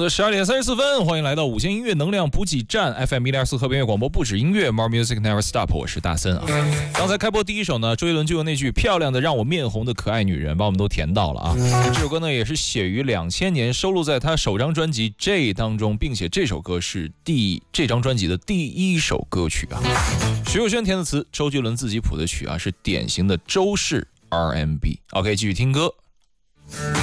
的12点34分，欢迎来到午间音乐能量补给站 FM 104河边乐广播，不止音乐 More Music Never Stop， 我是大森啊。刚才开播第一首呢，周杰伦就用那句漂亮的让我面红的可爱女人把我们都甜到了啊。这首歌呢也是写于2000年，收录在他首张专辑 J 当中，并且这首歌是这张专辑的第一首歌曲啊。徐若瑄填的词，周杰伦自己谱的曲啊，是典型的周式 R&B。OK， 继续听歌。